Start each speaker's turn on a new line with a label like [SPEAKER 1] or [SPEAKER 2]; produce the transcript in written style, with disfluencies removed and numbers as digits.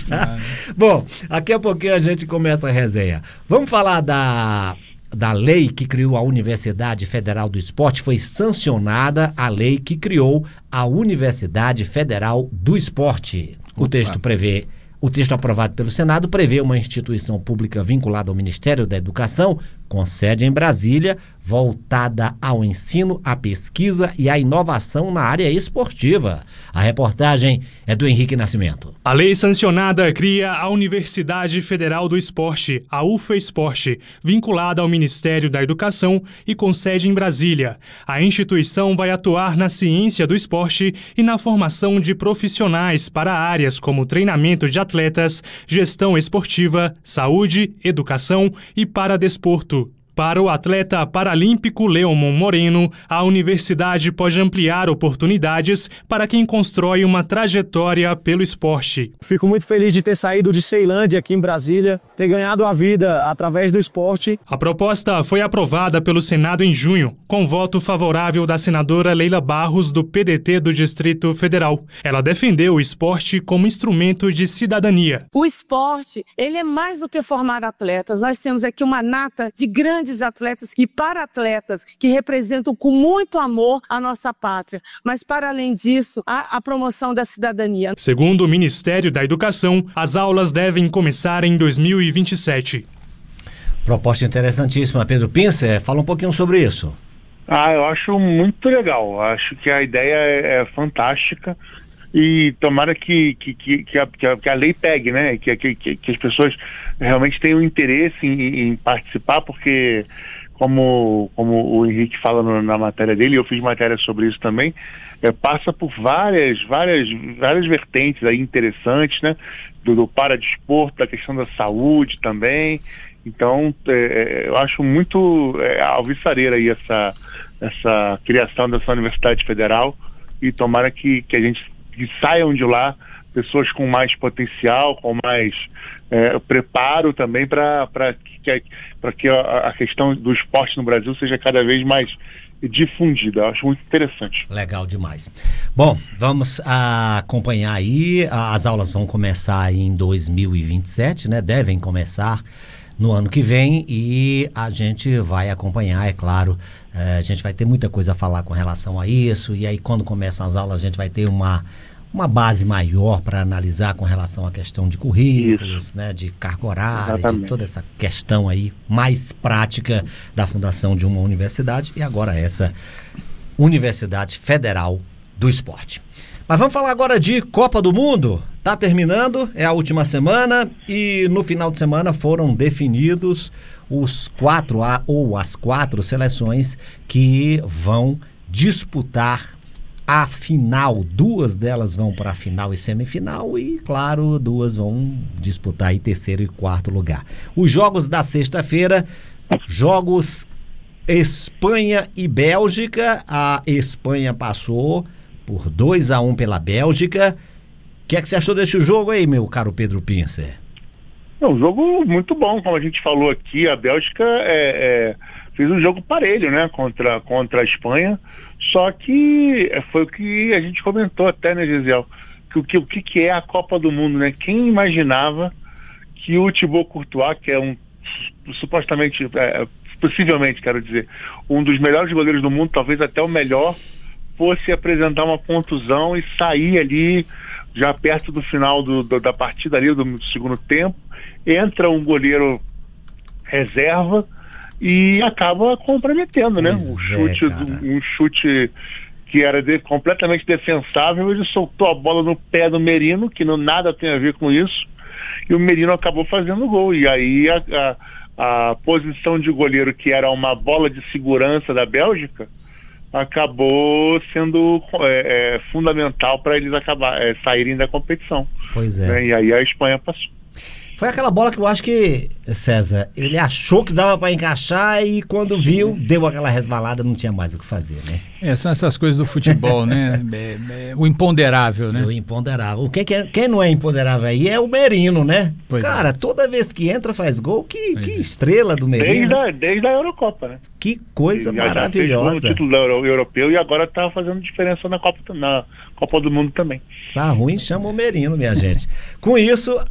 [SPEAKER 1] Bom, daqui a pouquinho a gente começa a resenha. Vamos falar da lei que criou a Universidade Federal do Esporte. Foi sancionada a lei que criou a Universidade Federal do Esporte. O texto aprovado pelo Senado prevê uma instituição pública vinculada ao Ministério da Educação, com sede em Brasília, voltada ao ensino, à pesquisa e à inovação na área esportiva. A reportagem é do Henrique Nascimento.
[SPEAKER 2] A lei sancionada cria a Universidade Federal do Esporte, a UFESporte, vinculada ao Ministério da Educação e com sede em Brasília. A instituição vai atuar na ciência do esporte e na formação de profissionais para áreas como treinamento de atletas, gestão esportiva, saúde, educação e paradesporto. Para o atleta paralímpico Leomon Moreno, a universidade pode ampliar oportunidades para quem constrói uma trajetória pelo esporte.
[SPEAKER 3] Fico muito feliz de ter saído de Ceilândia, aqui em Brasília, ter ganhado a vida através do esporte.
[SPEAKER 2] A proposta foi aprovada pelo Senado em junho, com voto favorável da senadora Leila Barros, do PDT do Distrito Federal. Ela defendeu o esporte como instrumento de cidadania.
[SPEAKER 4] O esporte, ele é mais do que formar atletas. Nós temos aqui uma nata de grandes atletas e para-atletas que representam com muito amor a nossa pátria. Mas, para além disso, há a promoção da cidadania.
[SPEAKER 2] Segundo o Ministério da Educação, as aulas devem começar em 2027.
[SPEAKER 1] Proposta interessantíssima. Pedro Pincer, fala um pouquinho sobre isso.
[SPEAKER 5] Eu acho muito legal. Acho que a ideia é fantástica. E tomara que a lei pegue, né? Que as pessoas realmente tenham interesse em participar, porque como o Henrique fala na matéria dele, eu fiz matéria sobre isso também, passa por várias vertentes aí interessantes, né? Do paradesporto, da questão da saúde também. Então, eu acho muito alvissareira aí essa criação dessa Universidade Federal, e tomara que a gente saiam de lá pessoas com mais potencial, com mais preparo também para que a questão do esporte no Brasil seja cada vez mais difundida. Eu acho muito interessante.
[SPEAKER 1] Legal demais. Bom, vamos acompanhar aí. As aulas vão começar em 2027, né? Devem começar no ano que vem, e a gente vai acompanhar, é claro. A gente vai ter muita coisa a falar com relação a isso, e aí quando começam as aulas a gente vai ter uma base maior para analisar com relação à questão de currículos, né, de carga horária, de toda essa questão aí mais prática da fundação de uma universidade, e agora essa Universidade Federal do Esporte. Mas vamos falar agora de Copa do Mundo. Tá terminando, é a última semana, e no final de semana foram definidos as quatro seleções que vão disputar a final. Duas delas vão para a final e semifinal, e claro, duas vão disputar aí terceiro e quarto lugar. Os jogos da sexta-feira, jogos Espanha e Bélgica. A Espanha passou por 2-1 pela Bélgica. O que é que você achou desse jogo aí, meu caro Pedro Pincer?
[SPEAKER 5] Um jogo muito bom, como a gente falou aqui. A Bélgica fez um jogo parelho, né, contra a Espanha, só que foi o que a gente comentou até, né, Gisele, o que é a Copa do Mundo, né? Quem imaginava que o Thibaut Courtois, que é possivelmente, quero dizer, um dos melhores goleiros do mundo, talvez até o melhor, fosse apresentar uma contusão e sair ali já perto do final da partida ali, do segundo tempo. Entra um goleiro reserva e acaba comprometendo, né? Um chute que era completamente defensável. Ele soltou a bola no pé do Merino, que nada tem a ver com isso, e o Merino acabou fazendo o gol. E aí a posição de goleiro, que era uma bola de segurança da Bélgica, acabou sendo fundamental para eles saírem da competição.
[SPEAKER 1] Pois é.
[SPEAKER 5] Né? E aí a Espanha passou.
[SPEAKER 1] Foi aquela bola que eu acho que, César, ele achou que dava para encaixar, e quando viu, deu aquela resvalada, não tinha mais o que fazer, né?
[SPEAKER 6] São essas coisas do futebol, né? O imponderável, né?
[SPEAKER 1] O imponderável. Quem não é imponderável aí é o Merino, né?
[SPEAKER 6] Pois
[SPEAKER 1] Cara, toda vez que entra faz gol. Que estrela do Merino.
[SPEAKER 5] Desde a Eurocopa, né?
[SPEAKER 1] Que coisa maravilhosa.
[SPEAKER 5] Já fez o título europeu e agora tá fazendo diferença na Copa do Mundo também.
[SPEAKER 1] Tá ruim, chama o Merino, minha gente. Com isso,